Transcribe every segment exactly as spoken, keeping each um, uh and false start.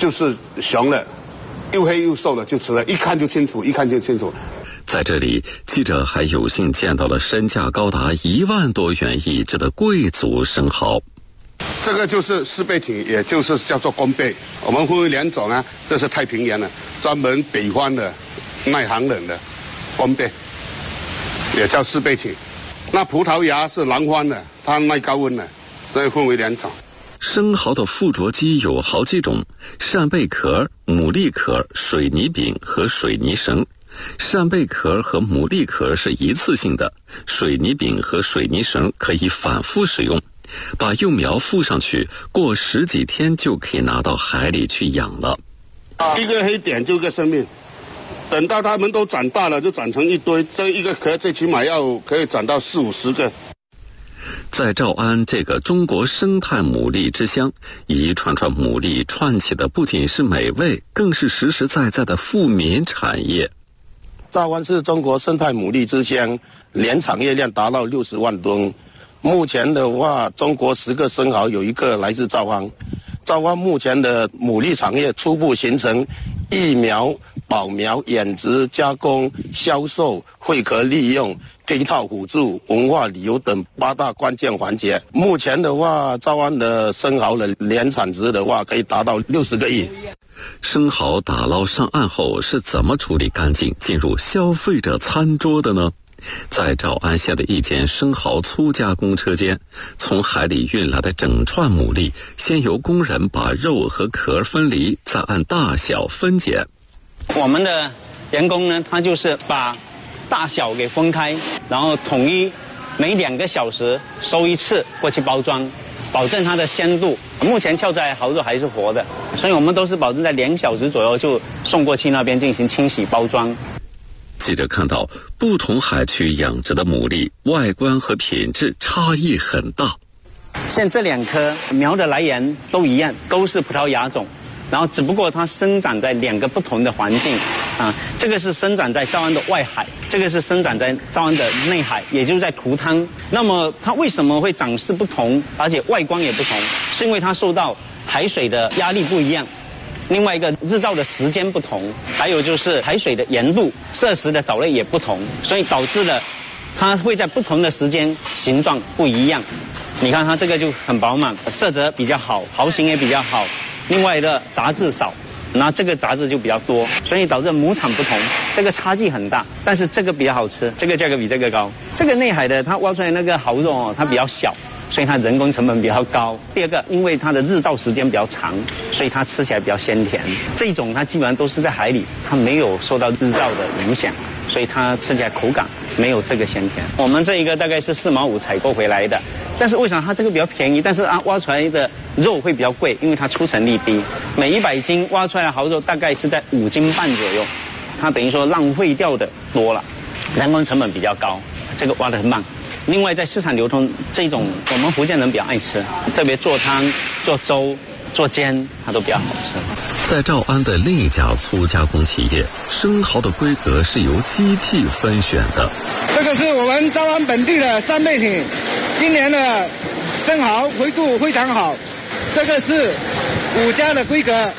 就是雄了，又黑又瘦的就吃了，一看就清楚，一看就清楚。 在这里，记者还有幸见到了身价高达一万多元一只的贵族生蚝。 这个就是四倍体，也就是叫做弓背。我们分为两种啊，这是太平洋的，专门北方的耐寒冷的弓背，也叫四倍体。那葡萄牙是南方的，它耐高温的，所以分为两种。 生蚝的附着鸡有好几种：扇贝壳、牡蛎壳、水泥饼和水泥绳。扇贝壳和牡蛎壳是一次性的，水泥饼和水泥绳可以反复使用。把幼苗附上去，过十几天就可以拿到海里去养了。 一个黑点就一个生命，等到它们都长大了，就长成一堆。这一个壳最起码要可以长到四五十个。 在诏安这个中国生态牡蛎之乡，一串串牡蛎串起的不仅是美味，更是实实在在的富民产业。 诏安是中国生态牡蛎之乡，年产业量达到六十万吨。目前的话，中国十个生蚝有一个来自诏安。诏安目前的牡蛎产业初步形成育苗、保苗、养殖、加工、销售、会壳利用、配套辅助、文化旅游等八大关键环节。目前的话，诏安的生蚝的年产值的话，可以达到六十个亿。 生蚝打捞上岸后是怎么处理干净，进入消费者餐桌的呢？在诏安县的一间生蚝粗加工车间，从海里运来的整串牡蛎，先由工人把肉和壳分离，再按大小分拣。 我们的员工呢，他就是把大小给分开，然后统一每两个小时收一次过去包装，保证它的鲜度。目前翘在蚝肉还是活的，所以我们都是保证在两小时左右就送过去那边进行清洗包装。 记者看到，不同海区养殖的牡蛎外观和品质差异很大。 像这两颗苗的来源都一样，都是葡萄牙种，然后只不过它生长在两个不同的环境啊，这个是生长在诏安的外海，这个是生长在诏安的内海，也就是在涂汤。那么它为什么会长势不同，而且外观也不同？是因为它受到海水的压力不一样。另外一个日照的时间不同，还有就是海水的盐度、摄食的藻类也不同，所以导致了它会在不同的时间形状不一样。你看它这个就很饱满，色泽比较好，毫型也比较好，另外的杂质少，然后这个杂质就比较多，所以导致亩产不同，这个差距很大。但是这个比较好吃，这个价格比这个高。这个内海的它挖出来那个蚝肉哦，它比较小，所以它人工成本比较高。第二个，因为它的日照时间比较长，所以它吃起来比较鲜甜。这种它基本上都是在海里，它没有受到日照的影响，所以它吃起来口感没有这个鲜甜。我们这一个大概是四毛五采购回来的，但是为什么它这个比较便宜？但是啊，挖出来的肉会比较贵，因为它出成率低。每一百斤挖出来的蚝肉大概是在五斤半左右，它等于说浪费掉的多了，人工成本比较高，这个挖得很慢。另外，在市场流通这种，我们福建人比较爱吃，特别做汤、做粥、做煎，它都比较好吃。 在诏安的另一家粗加工企业，生蚝的规格是由机器分选的。 这个是我们诏安本地的三倍体，今年的生蚝回度非常好。这个是五家的规格，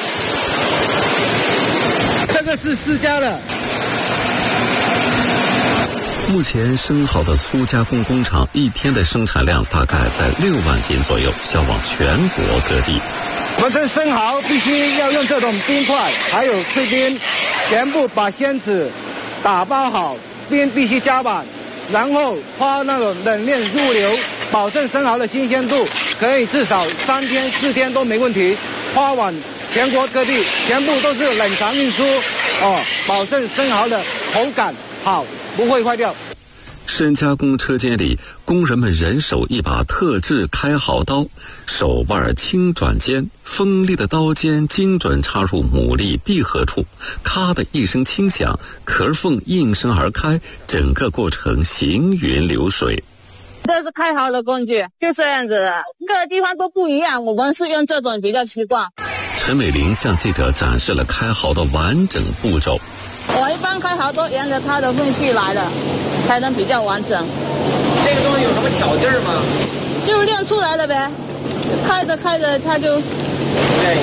这个是四家的。 目前生蚝的粗加工工厂一天的生产量大概在六万斤左右，销往全国各地。 我们这生蚝必须要用这种冰块，还有脆冰，全部把鲜子打包好，冰必须加满，然后花那种冷链入流，保证生蚝的新鲜度，可以至少三天四天都没问题。花往全国各地，全部都是冷藏运输，哦，保证生蚝的口感好，不会坏掉。 深加工车间里，工人们人手一把特制开蚝刀，手腕轻转尖，锋利的刀尖精准插入牡蛎闭合处，咔的一声轻响，壳缝应声而开，整个过程行云流水。 这是开蚝的工具，就这样子的，各个地方都不一样，我们是用这种比较习惯。 陈美玲向记者展示了开蚝的完整步骤。 我一般开蚝都沿着它的缝隙来的，才能比较完整。 这个东西有什么巧劲儿吗？ 就练出来的呗，开着开着它就